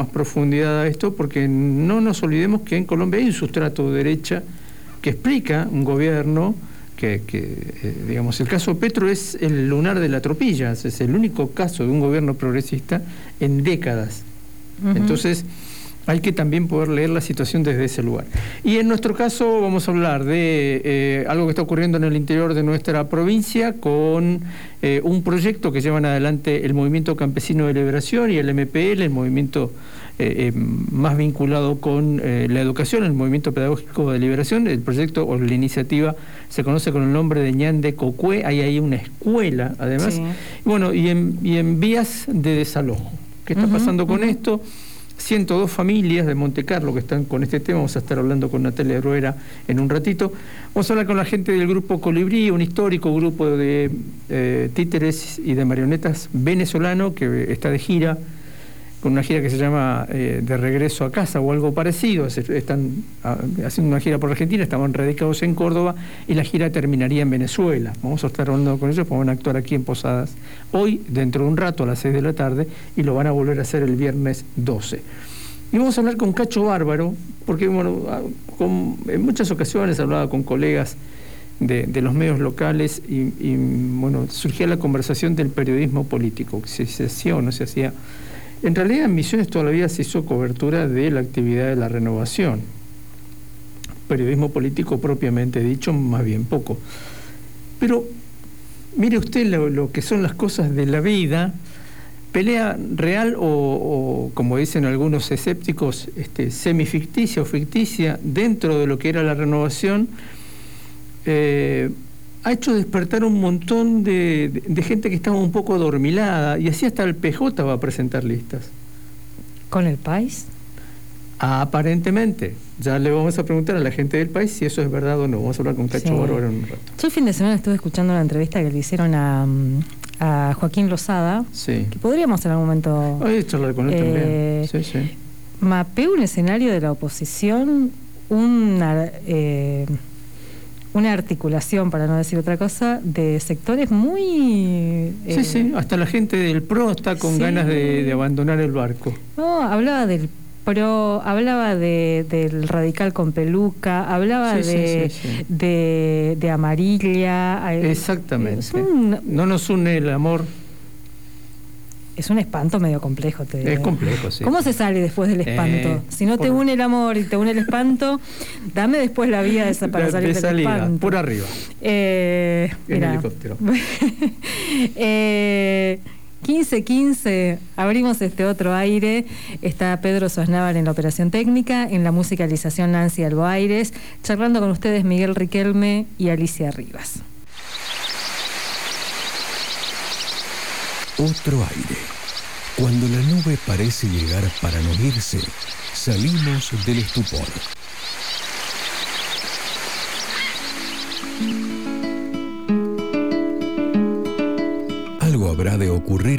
más profundidad a esto, porque no nos olvidemos que en Colombia hay un sustrato de derecha que explica un gobierno digamos, el caso Petro es el lunar de la tropilla, es el único caso de un gobierno progresista en décadas. Entonces hay que también poder leer la situación desde ese lugar. Y en nuestro caso vamos a hablar de algo que está ocurriendo en el interior de nuestra provincia con un proyecto que llevan adelante el Movimiento Campesino de Liberación y el MPL, el movimiento más vinculado con la educación, el Movimiento Pedagógico de Liberación. El proyecto o la iniciativa se conoce con el nombre de Ñande Cocué. Hay ahí una escuela, además. Sí. Bueno, y en vías de desalojo. ¿Qué está pasando con esto? 102 familias de Monte Carlo que están con este tema. Vamos a estar hablando con Natalia Bruera en un ratito. Vamos a hablar con la gente del grupo Colibrí, un histórico grupo de títeres y de marionetas venezolano que está de gira, con una gira que se llama De Regreso a Casa o algo parecido. Están haciendo una gira por Argentina, estaban radicados en Córdoba y la gira terminaría en Venezuela. Vamos a estar hablando con ellos, van a actuar aquí en Posadas hoy, dentro de un rato, a las 6 de la tarde, y lo van a volver a hacer el viernes 12. Y vamos a hablar con Cacho Bárbaro, porque bueno, en muchas ocasiones hablaba con colegas de los medios locales y bueno, surgía la conversación del periodismo político, si se hacía o no se hacía. En realidad en Misiones todavía se hizo cobertura de la actividad de la renovación. Periodismo político propiamente dicho, más bien poco. Pero mire usted lo que son las cosas de la vida. Pelea real o como dicen algunos escépticos, semificticia o ficticia dentro de lo que era la renovación, ha hecho despertar un montón de gente que estaba un poco adormilada, y así hasta el PJ va a presentar listas. ¿Con el país? Aparentemente. Ya le vamos a preguntar a la gente del país si eso es verdad o no. Vamos a hablar con Cacho Bárbaro en un rato. Yo el fin de semana estuve escuchando una entrevista que le hicieron a Joaquín Lozada, que podríamos en algún momento charlar con él también. Mapeó un escenario de la oposición, una articulación, para no decir otra cosa, de sectores muy... hasta la gente del PRO está con ganas de abandonar el barco. No, hablaba del PRO, hablaba del radical con peluca, hablaba de amarilla. Exactamente. No nos une el amor. Es un espanto medio complejo. Es complejo, sí. ¿Cómo se sale después del espanto? Si no te une el amor y te une el espanto, dame después la vía para salir del espanto. Por arriba. En helicóptero. 15:15, abrimos este otro aire. Está Pedro Sosnávar en la operación técnica, en la musicalización Nancy Alboaires, charlando con ustedes Miguel Riquelme y Alicia Rivas. Otro aire. Cuando la nube parece llegar para no irse, salimos del estupor. Algo habrá de ocurrir